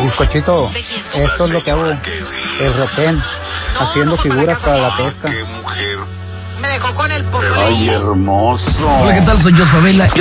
Bizcochito, esto es lo que hago, el retén, haciendo figuras para la pesca. Me dejó con el pozo. Ay, hermoso. Hola, ¿qué tal? Soy Josué Vela.